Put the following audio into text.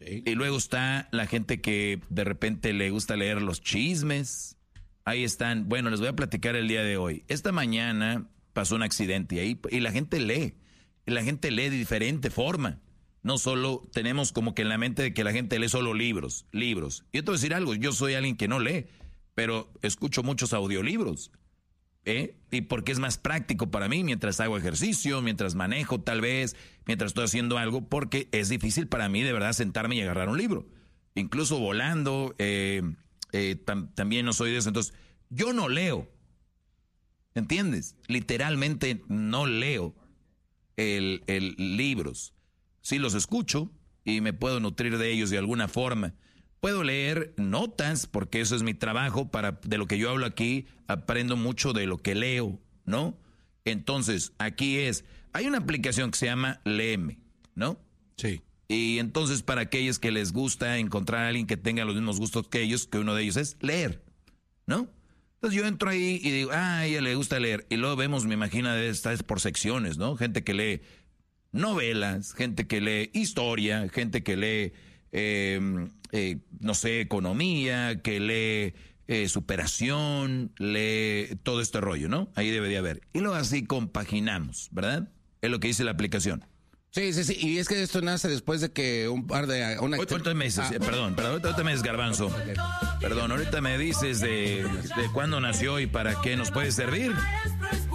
Sí. Y luego está la gente que de repente le gusta leer los chismes. Ahí están. Bueno, les voy a platicar el día de hoy. Esta mañana pasó un accidente y la gente lee. Y la gente lee de diferente forma. No solo tenemos como que en la mente de que la gente lee solo libros. Y yo te voy a decir algo, yo soy alguien que no lee, pero escucho muchos audiolibros. Y porque es más práctico para mí mientras hago ejercicio, mientras manejo tal vez, mientras estoy haciendo algo, porque es difícil para mí de verdad sentarme y agarrar un libro. Incluso volando, también no soy de eso. Entonces, yo no leo. ¿Entiendes? Literalmente no leo libros. Sí los escucho y me puedo nutrir de ellos de alguna forma. Puedo leer notas, porque eso es mi trabajo, de lo que yo hablo aquí, aprendo mucho de lo que leo, ¿no? Entonces, hay una aplicación que se llama Léeme, ¿no? Sí. Y entonces para aquellos que les gusta encontrar a alguien que tenga los mismos gustos que ellos, que uno de ellos es leer, ¿no? Entonces yo entro ahí y digo, a ella le gusta leer. Y luego vemos, me imagino, está por secciones, ¿no? Gente que lee novelas, gente que lee historia, gente que lee, no sé, economía, que lee superación, lee todo este rollo, ¿no? Ahí debería haber. Y luego así compaginamos, ¿verdad? Es lo que dice la aplicación. Sí. Y es que esto nace después de que Ahorita me dices, ahorita me dices, Garbanzo. Okay. Perdón, ahorita me dices de cuándo nació y para qué nos puede servir.